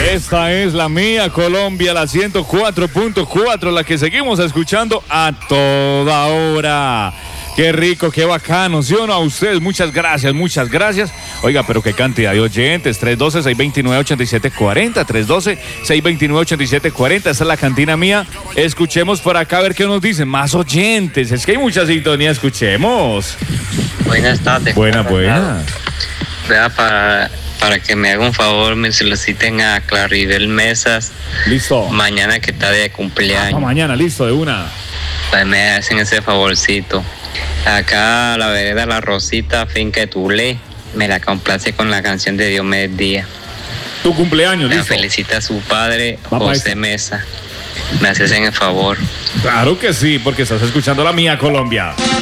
Esta es la mía Colombia, la 104.4, la que seguimos escuchando a toda hora. Qué rico, qué bacano, ¿sí o no? A ustedes, muchas gracias, muchas gracias. Oiga, pero qué cantidad de oyentes, 312-629-8740, 312-629-8740, esa es la cantina mía. Escuchemos por acá a ver qué nos dicen, más oyentes, es que hay mucha sintonía, escuchemos. Buenas tardes. Buena. Vea, para que me haga un favor, me soliciten a Claribel Mesas. Listo. Mañana que está de cumpleaños. Mañana, listo, de una. Pues me hacen ese favorcito. Acá la vereda La Rosita, finca de Tulé, me la complace con la canción de Diomedes Díaz. Tu cumpleaños, La listo. felicita a su padre, Papá, José Mesa. Me haces en el favor. Claro que sí, porque estás escuchando la mía Colombia.